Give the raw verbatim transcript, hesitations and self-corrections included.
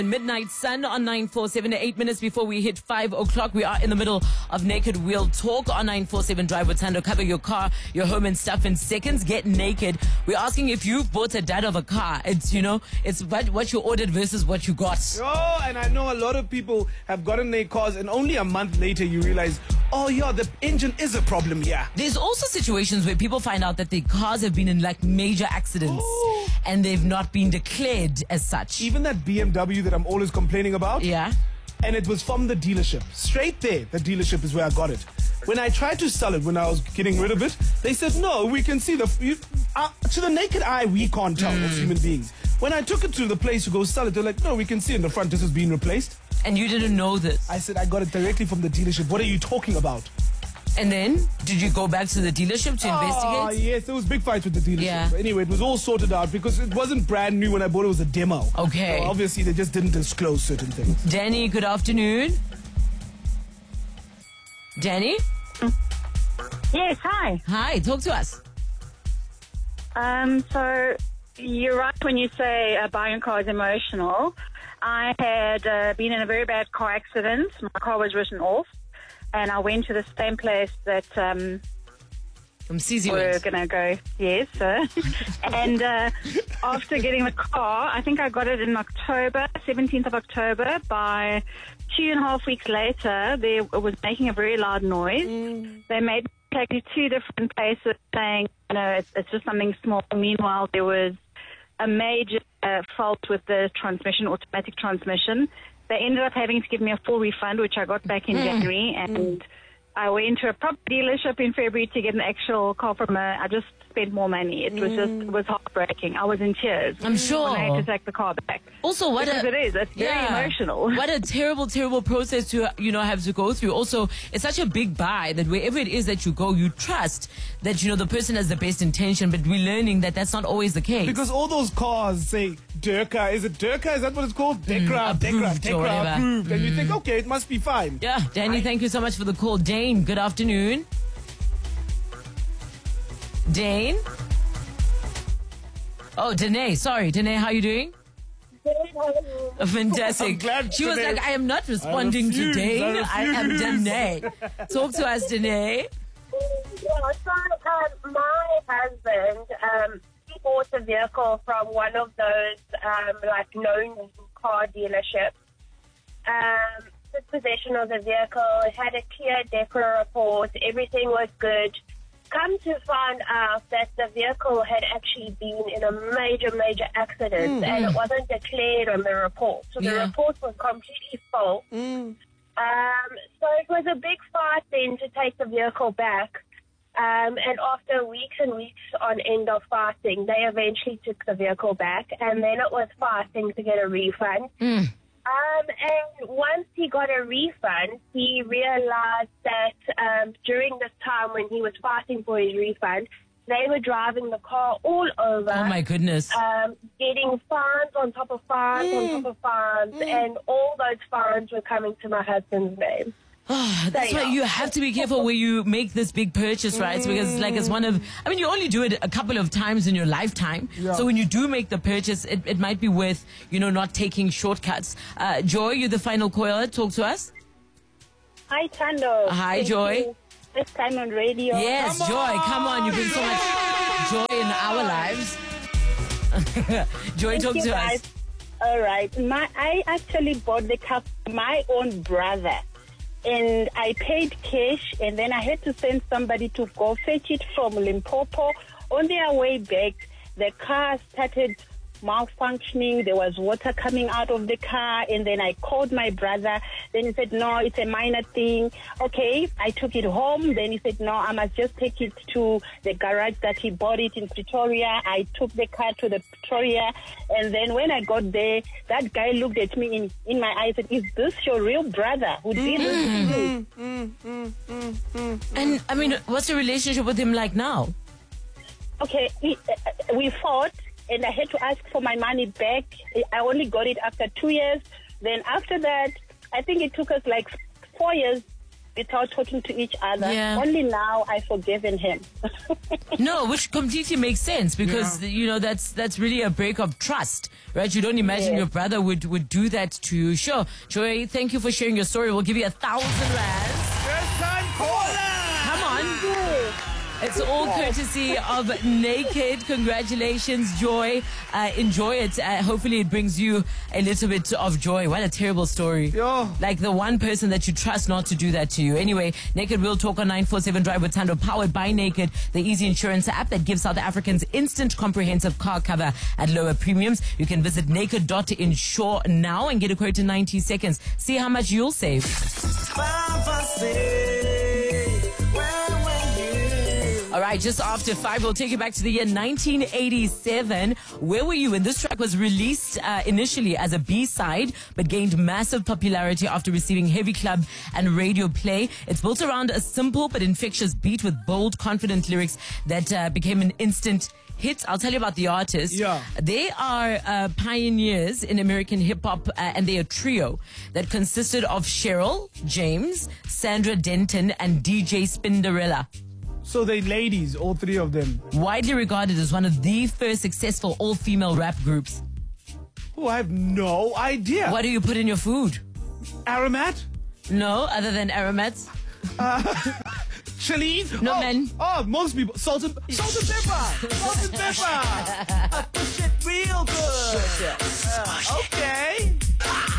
Midnight Sun on nine four seven, eight minutes before we hit five o'clock. We are in the middle of Naked Wheel Talk on nine four seven Drive with Tando. Cover your car, your home and stuff in seconds. Get naked. We're asking if you've bought a dud of a car. It's, you know, it's what, what you ordered versus what you got. Oh, and I know a lot of people have gotten their cars and only a month later you realize, oh yeah, the engine is a problem here. There's also situations where people find out that their cars have been in like major accidents Oh. and they've not been declared as such. Even that B M W that I'm always complaining about. Yeah. And it was from the dealership. Straight there, the dealership is where I got it. When I tried to sell it, when I was getting rid of it, they said, no, we can see the... You, uh, to the naked eye, we can't tell Mm. as human beings. When I took it to the place to go sell it, they're like, no, we can see in the front this is being replaced. And you didn't know this. I said, I got it directly from the dealership. What are you talking about? And then, did you go back to the dealership to Oh, investigate? yes, there was big fights with the dealership. Yeah. But anyway, it was all sorted out because it wasn't brand new when I bought it. It was a demo. Okay. So obviously, they just didn't disclose certain things. Danny, good afternoon. Danny? Yes, hi. Hi, talk to us. Um, so you're right when you say uh, buying a car is emotional. I had uh, been in a very bad car accident. My car was written off, and I went to the same place that um, From C Z we're went. going to go. Yes, sir. And uh, after getting the car, I think I got it in October, seventeenth of October. By two and a half weeks later, they it was making a very loud noise. Mm. They made me take to two different places saying, you know, it's, it's just something small. Meanwhile, there was a major uh, fault with the transmission, automatic transmission. They ended up having to give me a full refund, which I got back in Mm. January, and I went to a property dealership in February to get an actual car from a, I just spent more money. It was just, it was heartbreaking. I was in tears. I'm sure. When I had to take the car back. Also, what Because a, it is. It's very emotional. What a terrible, terrible process to, you know, have to go through. Also, it's such a big buy that wherever it is that you go, you trust that, you know, the person has the best intention, but we're learning that that's not always the case. Because all those cars say Durka. Is it Durka? Is that what it's called? Dekra, approved Dekra, or Dekra whatever. approved. And you think, okay, it must be fine. Yeah, Danny, thank you so much for the call. Dane, good afternoon. Dane? Oh, Danae, sorry. Danae, how you doing? Fantastic. I'm glad she was Danae- like, I am not responding to refuse, Dane. I I, am refuse." Danae. Talk to us, Danae. Yeah, so um, my husband, um, he bought a vehicle from one of those um, like known car dealerships. Um, took possession of the vehicle, it had a clear DECRA report, everything was good. Come to find out that the vehicle had actually been in a major, major accident, and it wasn't declared on the report. So the Yeah. report was completely false. Um, so it was a big fight then to take the vehicle back. Um, and after weeks and weeks on end of fighting, they eventually took the vehicle back. And then it was fighting to get a refund. Mm. Um, and once he got a refund, he realized that um, during this time when he was fighting for his refund, they were driving the car all over. Oh, my goodness. Um, getting fines on top of fines on top of fines, and all those fines were coming to my husband's name. That's why you have to be careful where you make this big purchase, right? Because like it's one of, I mean, you only do it a couple of times in your lifetime. Yeah. So when you do make the purchase, it, it might be worth, you know, not taking shortcuts. Uh, Joy, you're the final caller. Talk to us. Hi, Tando. Hi, Thank Joy. you. First time on radio. Yes, Come Joy, on. come on. You bring so much joy in our lives. Joy, Thank talk you, to guys. us. All right. My, I actually bought the car for my own brother. And I paid cash, and then I had to send somebody to go fetch it from Limpopo. On their way back, the car started malfunctioning. There was water coming out of the car, and then I called my brother. Then he said, no, it's a minor thing. Okay, I took it home. Then he said, no, I must just take it to the garage that he bought it in Pretoria. I took the car to the Pretoria, and then when I got there, that guy looked at me in, in my eyes and said, is this your real brother who did this to you? And I mean, what's your relationship with him like now? Okay, he, uh, we fought, and I had to ask for my money back. I only got it after two years. Then after that, I think it took us like four years without talking to each other. Yeah. Only now I've forgiven him. No, which completely makes sense because, Yeah. you know, that's that's really a break of trust, right? You don't imagine Yes. your brother would, would do that to you. Sure. Joy, thank you for sharing your story. We'll give you a thousand rands. First time caller! Come on. It's all courtesy of Naked. Congratulations, Joy. Uh, enjoy it. Uh, hopefully it brings you a little bit of joy. What a terrible story. Yo. Like the one person that you trust not to do that to you. Anyway, Naked Real Talk on nine four seven Drive with Tando, powered by Naked, the easy insurance app that gives South Africans instant comprehensive car cover at lower premiums. You can visit naked dot insure now and get a quote in ninety seconds. See how much you'll save. All right, just after five, we'll take you back to the year nineteen eighty-seven. Where were you when this track was released uh, initially as a B-side, but gained massive popularity after receiving heavy club and radio play? It's built around a simple but infectious beat with bold, confident lyrics that uh, became an instant hit. I'll tell you about the artist. Yeah. They are uh, pioneers in American hip-hop, uh, and they're a trio that consisted of Cheryl, James, Sandra Denton, and D J Spinderella. So they ladies, all three of them. Widely regarded as one of the first successful all-female rap groups. Oh, I have no idea. What do you put in your food? Aromat? No, other than aromats. Chilies? No, oh, man. Oh, most people. Salt and, salt and pepper. Salt and pepper. I push it real good. Uh, okay.